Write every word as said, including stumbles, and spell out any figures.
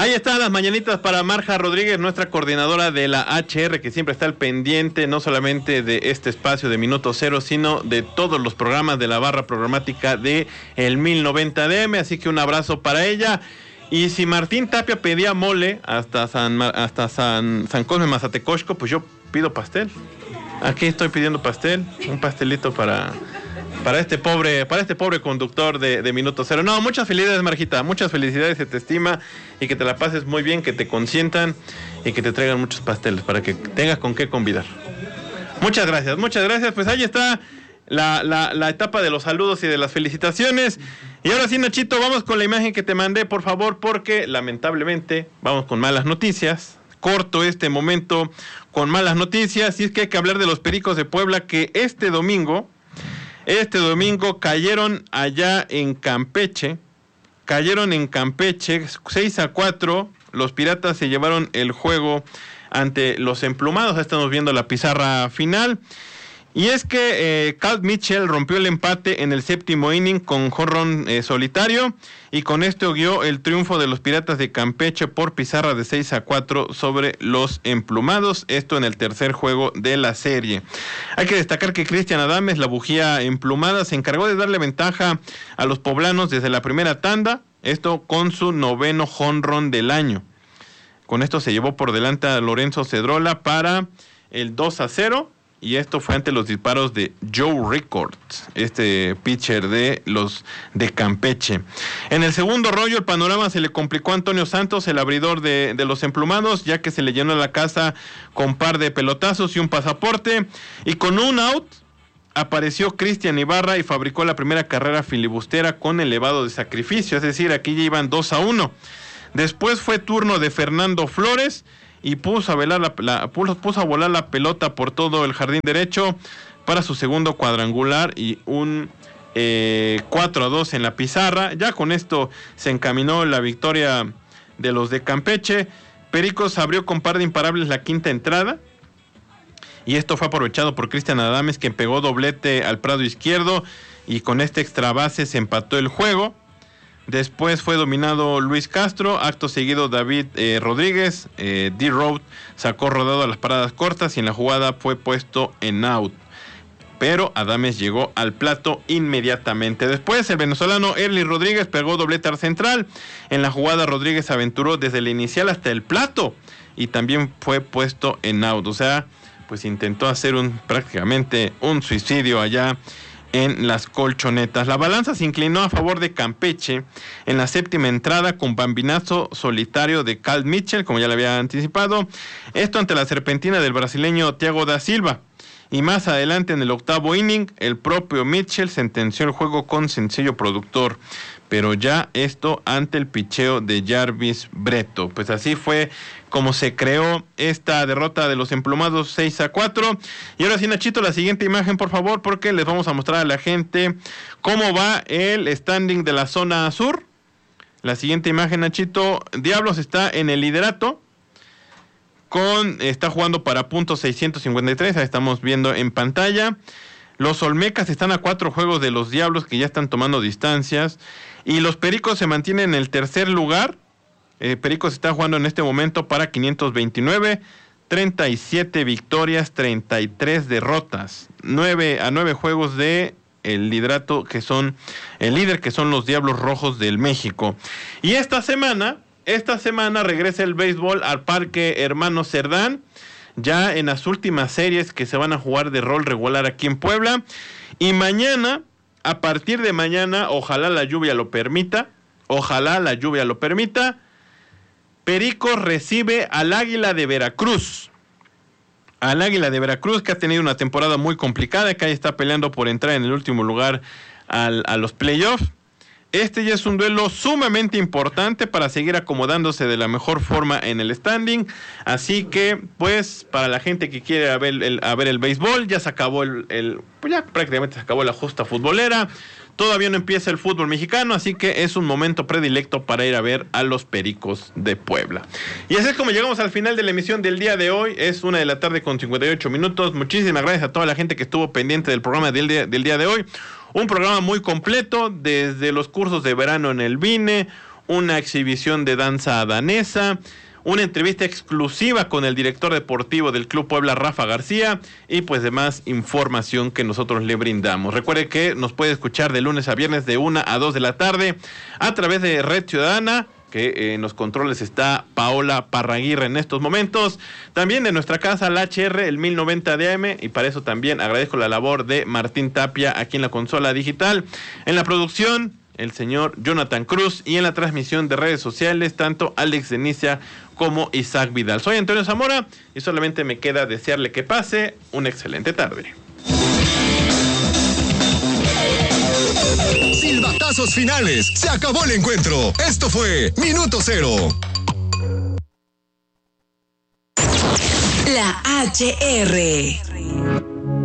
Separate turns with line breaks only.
Ahí están las mañanitas para Marja Rodríguez, nuestra coordinadora de la H R, que siempre está al pendiente, no solamente de este espacio de Minuto Cero, sino de todos los programas de la barra programática de el mil noventa D M, así que un abrazo para ella. Y si Martín Tapia pedía mole hasta San, hasta San, San Cosme Mazatecosco, pues yo pido pastel. Aquí estoy pidiendo pastel, un pastelito para... Para este pobre, para este pobre conductor de, de Minuto Cero. No, muchas felicidades, Marjita, muchas felicidades, se te estima y que te la pases muy bien, que te consientan y que te traigan muchos pasteles para que tengas con qué convidar. Muchas gracias, muchas gracias. Pues ahí está la, la, la etapa de los saludos y de las felicitaciones. Y ahora sí, Nachito, vamos con la imagen que te mandé, por favor, porque lamentablemente vamos con malas noticias. Corto este momento con malas noticias, y es que hay que hablar de los Pericos de Puebla, que este domingo... Este domingo cayeron allá en Campeche, cayeron en Campeche, seis a cuatro, los Piratas se llevaron el juego ante los Emplumados. Estamos viendo la pizarra final. Y es que eh, Cal Mitchell rompió el empate en el séptimo inning con jonrón eh, solitario, y con esto guió el triunfo de los Piratas de Campeche por pizarra de seis a cuatro sobre los Emplumados, esto en el tercer juego de la serie. Hay que destacar que Cristian Adames, la bujía emplumada, se encargó de darle ventaja a los poblanos desde la primera tanda, esto con su noveno jonrón del año. Con esto se llevó por delante a Lorenzo Cedrola para el dos a cero. Y esto fue ante los disparos de Joe Rickard, este pitcher de los de Campeche. En el segundo rollo, el panorama se le complicó a Antonio Santos, el abridor de, de los Emplumados, ya que se le llenó la casa con par de pelotazos y un pasaporte. Y con un out, apareció Cristian Ibarra y fabricó la primera carrera filibustera con elevado de sacrificio. Es decir, aquí ya iban dos a uno. Después fue turno de Fernando Flores, y puso a, velar la, la, puso, puso a volar la pelota por todo el jardín derecho para su segundo cuadrangular y un eh, cuatro a dos en la pizarra. Ya con esto se encaminó la victoria de los de Campeche. Pericos abrió con par de imparables la quinta entrada, y esto fue aprovechado por Cristian Adames, que pegó doblete al prado izquierdo, y con este extra base se empató el juego. Después fue dominado Luis Castro, acto seguido David eh, Rodríguez, eh, D-Road sacó rodado a las paradas cortas y en la jugada fue puesto en out. Pero Adames llegó al plato inmediatamente. Después el venezolano Erly Rodríguez pegó doblete al central. En la jugada Rodríguez aventuró desde el inicial hasta el plato y también fue puesto en out. O sea, pues intentó hacer un prácticamente un suicidio allá en las colchonetas. La balanza se inclinó a favor de Campeche en la séptima entrada con bambinazo solitario de Cal Mitchell, como ya le había anticipado, esto ante la serpentina del brasileño Thiago da Silva. Y más adelante en el octavo inning, el propio Mitchell sentenció el juego con sencillo productor, pero ya esto ante el picheo de Jarvis Brito. Pues así fue como se creó esta derrota de los Emplumados seis a cuatro. Y ahora sí, Nachito, la siguiente imagen, por favor, porque les vamos a mostrar a la gente cómo va el standing de la zona sur. La siguiente imagen, Nachito, Diablos está en el liderato, con está jugando para punto seiscientos cincuenta y tres, ahí estamos viendo en pantalla. Los Olmecas están a cuatro juegos de los Diablos, que ya están tomando distancias, y los Pericos se mantienen en el tercer lugar. Eh, Pericos está jugando en este momento para quinientos veintinueve, treinta y siete victorias, treinta y tres derrotas, nueve a nueve juegos de el liderato, que son el líder, que son los Diablos Rojos del México. Y esta semana, esta semana regresa el béisbol al Parque Hermano Cerdán, ya en las últimas series que se van a jugar de rol regular aquí en Puebla. Y mañana, a partir de mañana, ojalá la lluvia lo permita, ojalá la lluvia lo permita, Pericos recibe al Águila de Veracruz. Al Águila de Veracruz, que ha tenido una temporada muy complicada, que ahí está peleando por entrar en el último lugar al, a los playoffs. Este ya es un duelo sumamente importante para seguir acomodándose de la mejor forma en el standing. Así que, pues, para la gente que quiere a ver el, a ver el béisbol, ya se acabó el, el, pues ya prácticamente se acabó la justa futbolera. Todavía no empieza el fútbol mexicano, así que es un momento predilecto para ir a ver a los Pericos de Puebla. Y así es como llegamos al final de la emisión del día de hoy. Es una de la tarde con cincuenta y ocho minutos. Muchísimas gracias a toda la gente que estuvo pendiente del programa del día, del día de hoy. Un programa muy completo, desde los cursos de verano en el B I N E, una exhibición de danza danesa, una entrevista exclusiva con el director deportivo del Club Puebla, Rafa García, y pues demás información que nosotros le brindamos. Recuerde que nos puede escuchar de lunes a viernes de una a dos de la tarde a través de Red Ciudadana, que eh, en los controles está Paola Parraguirre en estos momentos. También de nuestra casa, la H R, el mil noventa de A M, y para eso también agradezco la labor de Martín Tapia aquí en la consola digital. En la producción, el señor Jonathan Cruz, y en la transmisión de redes sociales, tanto Alex Denicia como Isaac Vidal. Soy Antonio Zamora y solamente me queda desearle que pase una excelente tarde.
Silbatazos finales. Se acabó el encuentro. Esto fue Minuto Cero.
La H R.